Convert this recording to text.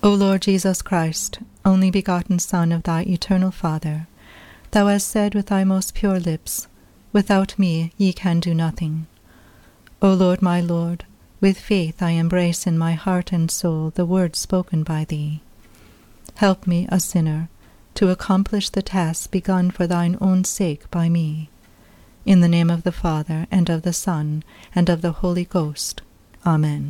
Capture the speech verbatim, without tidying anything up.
O Lord Jesus Christ, only begotten Son of thy eternal Father, thou hast said with thy most pure lips, Without me ye can do nothing. O Lord, my Lord, with faith I embrace in my heart and soul the words spoken by thee. Help me, a sinner, to accomplish the task begun for thine own sake by me. In the name of the Father, and of the Son, and of the Holy Ghost. Amen.